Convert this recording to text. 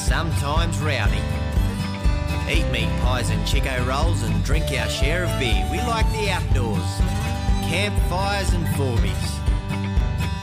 sometimes rowdy. Eat meat pies and Chico rolls and drink our share of beer. We like the outdoors, campfires and forbies.